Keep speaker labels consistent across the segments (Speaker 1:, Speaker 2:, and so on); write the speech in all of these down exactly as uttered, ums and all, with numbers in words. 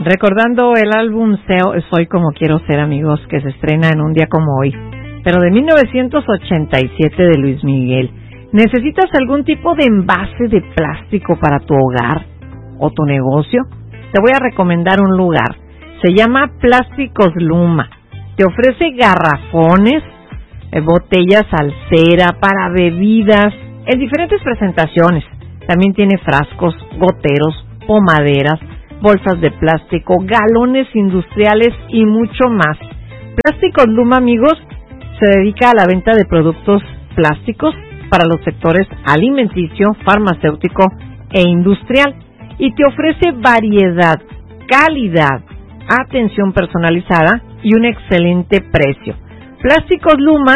Speaker 1: recordando el álbum Soy como quiero ser, amigos, que se estrena en un día como hoy, pero de mil novecientos ochenta y siete, de Luis Miguel. ¿Necesitas algún tipo de envase de plástico para tu hogar o tu negocio? Te voy a recomendar un lugar. Se llama Plásticos Luma. Te ofrece garrafones, eh, botellas al cera para bebidas en diferentes presentaciones. También tiene frascos, goteros, pomaderas, bolsas de plástico, galones industriales y mucho más. Plásticos Luma, amigos, se dedica a la venta de productos plásticos para los sectores alimenticio, farmacéutico e industrial, y te ofrece variedad, calidad, atención personalizada y un excelente precio. Plásticos Luma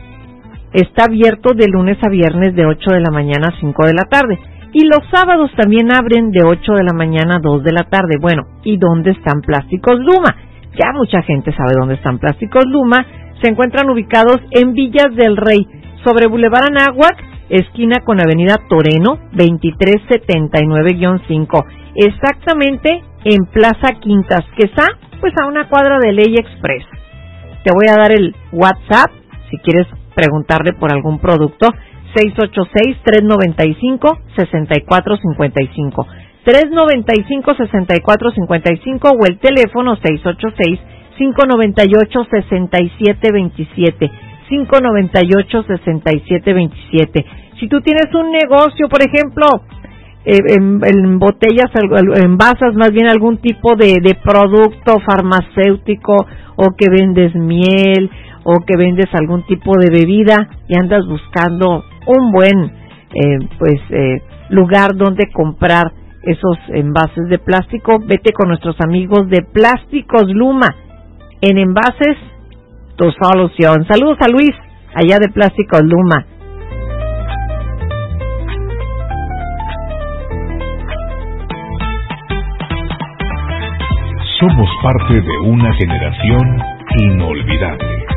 Speaker 1: está abierto de lunes a viernes de ocho de la mañana a cinco de la tarde, y los sábados también abren de ocho de la mañana a dos de la tarde. Bueno, ¿y dónde están Plásticos Luma? Ya mucha gente sabe dónde están Plásticos Luma. Se encuentran ubicados en Villas del Rey, sobre Boulevard Anáhuac, esquina con Avenida Toreno, veintitrés setenta y nueve guión cinco, exactamente en Plaza Quintas, que está pues a una cuadra de Ley Express. Te voy a dar el WhatsApp si quieres preguntarle por algún producto: seis ocho seis, tres nueve cinco, seis cuatro cinco cinco, tres nueve cinco, seis cuatro cinco cinco, o el teléfono seis ocho seis, cinco nueve ocho, seis siete dos siete, cinco nueve ocho, seis siete dos siete. Si tú tienes un negocio, por ejemplo, eh, en, en botellas, envasas más bien algún tipo de, de producto farmacéutico, o que vendes miel, o que vendes algún tipo de bebida y andas buscando un buen eh, pues eh, lugar donde comprar esos envases de plástico, vete con nuestros amigos de Plásticos Luma. En envases, tu solución. Saludos a Luis, allá de Plásticos Luma.
Speaker 2: Somos parte de una generación inolvidable.